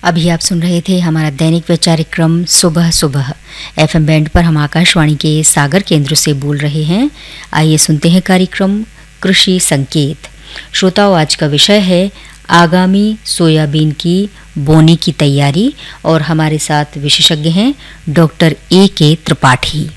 अभी आप सुन रहे थे हमारा दैनिक वैचारिक क्रम सुबह सुबह। एफएम बैंड पर हम आकाशवाणी के सागर केंद्र से बोल रहे हैं। आइए सुनते हैं कार्यक्रम कृषि संकेत। श्रोताओं, आज का विषय है आगामी सोयाबीन की बोनी की तैयारी और हमारे साथ विशेषज्ञ हैं डॉक्टर A.K. त्रिपाठी।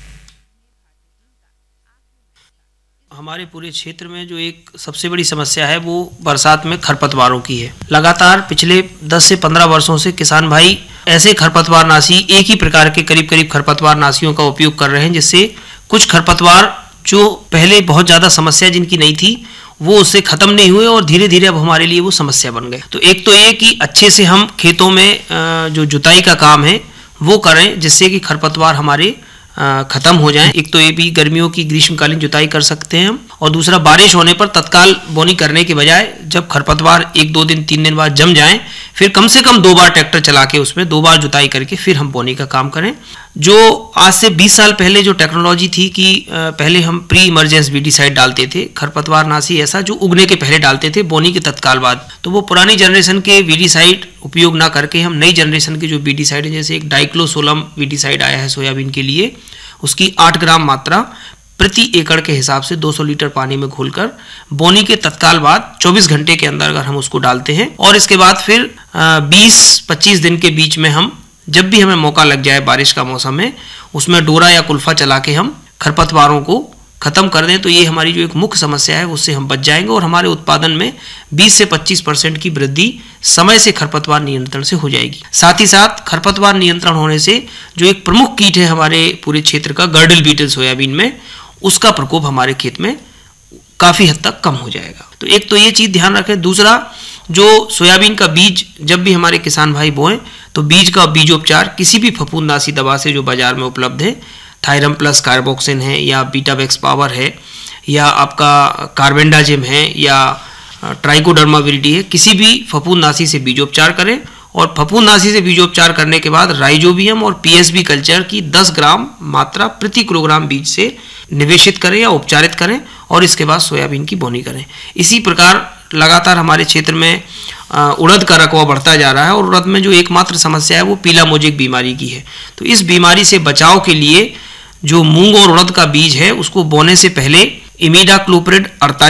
हमारे पूरे क्षेत्र में जो एक सबसे बड़ी समस्या है वो बरसात में खरपतवारों की है। लगातार पिछले 10 से 15 वर्षों से किसान भाई ऐसे खरपतवारनाशी, एक ही प्रकार के करीब खरपतवार नाशियों का उपयोग कर रहे हैं, जिससे कुछ खरपतवार जो पहले बहुत ज़्यादा समस्या जिनकी नहीं थी वो उससे ख़त्म नहीं हुए और धीरे धीरे अब हमारे लिए वो समस्या बन गए। तो एक तो ये कि अच्छे से हम खेतों में जो जुताई का काम है वो करें, जिससे कि खरपतवार हमारे खत्म हो जाएं। एक तो ये भी गर्मियों की ग्रीष्मकालीन जुताई कर सकते हैं हम, और दूसरा बारिश होने पर तत्काल बोनी करने के बजाय जब खरपतवार 1-2 दिन 3 दिन बाद जम जाएं, फिर कम से कम 2 बार ट्रैक्टर चला के उसमें 2 बार जुताई करके फिर हम बोनी का काम करें। जो आज से 20 साल पहले जो टेक्नोलॉजी थी कि पहले हम प्री इमरजेंस वीडीसाइड डालते थे, खरपतवार नाशी ऐसा जो उगने के पहले डालते थे बोनी के तत्काल बाद, तो वो पुरानी जनरेशन के वीडीसाइड उपयोग ना करके हम नई जनरेशन के जो वीडीसाइड है, जैसे एक डाइक्लोसोलम वीडीसाइड आया है सोयाबीन के लिए, उसकी 8 ग्राम मात्रा प्रति एकड़ के हिसाब से 200 लीटर पानी में घोलकर बोनी के तत्काल बाद 24 घंटे के अंदर अगर हम उसको डालते हैं और इसके बाद फिर 20-25 दिन के बीच में हम जब भी हमें मौका लग जाए बारिश का मौसम है, उसमें डोरा या कुल्फा चला के हम खरपतवारों को खत्म कर दें, तो ये हमारी जो एक मुख्य समस्या है उससे हम बच जाएंगे और हमारे उत्पादन में 20 से 25% की वृद्धि समय से खरपतवार नियंत्रण से हो जाएगी। साथ ही साथ खरपतवार नियंत्रण होने से जो एक प्रमुख कीट है हमारे पूरे क्षेत्र का, गर्डल बीटल सोयाबीन में, उसका प्रकोप हमारे खेत में काफ़ी हद तक कम हो जाएगा। तो एक तो ये चीज़ ध्यान रखें। दूसरा, जो सोयाबीन का बीज जब भी हमारे किसान भाई बोएं तो बीज का बीजोपचार किसी भी फफूंदनाशी दवा से जो बाजार में उपलब्ध है, थायरम प्लस कार्बोक्सिन है या बीटावैक्स पावर है या आपका कार्बेंडाजिम है या ट्राइकोडर्मा विरिडी है, किसी भी फफूंदनाशी से बीजोपचार करें और फफूंदनाशी से बीजोपचार करने के बाद राइजोबियम और पीएसबी कल्चर की 10 ग्राम मात्रा प्रति किलोग्राम बीज से निवेशित करें या उपचारित करें और इसके बाद सोयाबीन की बोनी करें। इसी प्रकार लगातार हमारे क्षेत्र में उड़द का रकबा बढ़ता जा रहा है और उड़द में जो एकमात्र समस्या है वो पीला मोजेक बीमारी की है। तो इस बीमारी से बचाव के लिए जो मूंग और उड़द का बीज है उसको बोने से पहले इमिडाक्लोप्रिड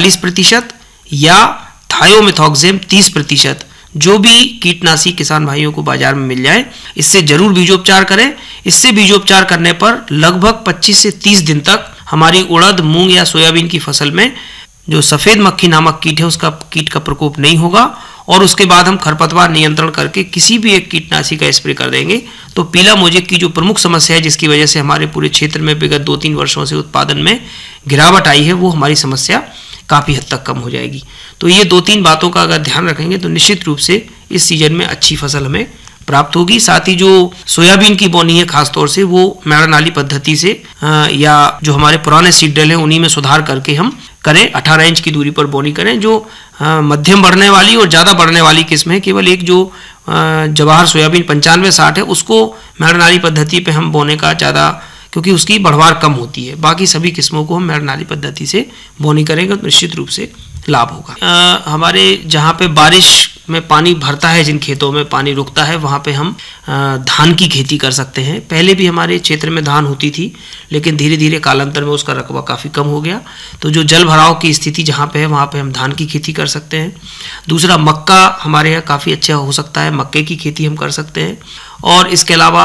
48% या थायोमेथॉक्सेम 30%, जो भी कीटनाशी किसान भाइयों को बाजार में मिल जाए, इससे जरूर बीजोपचार करें। इससे बीजोपचार करने पर लगभग 25 से 30 दिन तक हमारी उड़द, मूंग या सोयाबीन की फसल में जो सफ़ेद मक्खी नामक कीट है उसका कीट का प्रकोप नहीं होगा और उसके बाद हम खरपतवार नियंत्रण करके किसी भी एक कीटनाशी का स्प्रे कर देंगे तो पीला मोजेक की जो प्रमुख समस्या है, जिसकी वजह से हमारे पूरे क्षेत्र में विगत 2-3 वर्षों से उत्पादन में गिरावट आई है, वो हमारी समस्या काफ़ी हद तक कम हो जाएगी। तो ये 2-3 बातों का अगर ध्यान रखेंगे तो निश्चित रूप से इस सीजन में अच्छी फसल हमें प्राप्त होगी। साथ ही जो सोयाबीन की बोनी है खासतौर से वो मैड़ा नाली पद्धति से या जो हमारे पुराने सीड ड्रिल हैं उन्हीं में सुधार करके हम करें। 18 इंच की दूरी पर बोनी करें। जो मध्यम बढ़ने वाली और ज़्यादा बढ़ने वाली किस्म है, केवल एक जो जवाहर सोयाबीन 95-60 है उसको मैड़ा नाली पद्धति पे हम बोने का ज़्यादा, क्योंकि उसकी बढ़वार कम होती है। बाकी सभी किस्मों को हम मैड़ा नाली पद्धति से बोनी करेंगे तो निश्चित रूप से लाभ होगा। हमारे जहाँ पे बारिश में पानी भरता है, जिन खेतों में पानी रुकता है, वहाँ पे हम धान की खेती कर सकते हैं। पहले भी हमारे क्षेत्र में धान होती थी, लेकिन धीरे धीरे कालांतर में उसका रकबा काफ़ी कम हो गया। तो जो जल भराव की स्थिति जहाँ पे है वहाँ पे हम धान की खेती कर सकते हैं। दूसरा, मक्का हमारे यहाँ काफ़ी अच्छा हो सकता है, मक्के की खेती हम कर सकते हैं। और इसके अलावा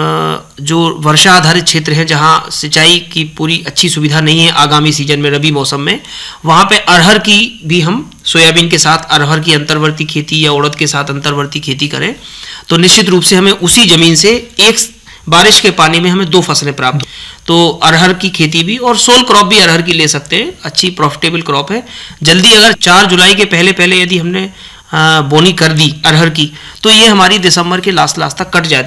जो वर्षा आधारित क्षेत्र हैं जहाँ सिंचाई की पूरी अच्छी सुविधा नहीं है आगामी सीजन में रबी मौसम में, वहाँ पे अरहर की भी हम सोयाबीन के साथ अरहर की अंतर्वर्ती खेती या उड़द के साथ अंतर्वर्ती खेती करें तो निश्चित रूप से हमें उसी जमीन से एक बारिश के पानी में हमें 2 फसलें प्राप्त। तो अरहर की खेती भी और सोल क्रॉप भी अरहर की ले सकते हैं, अच्छी प्रॉफिटेबल क्रॉप है। जल्दी अगर 4 जुलाई के पहले यदि हमने बोनी कर दी अरहर की तो ये हमारी दिसंबर के लास्ट तक कट जाती है।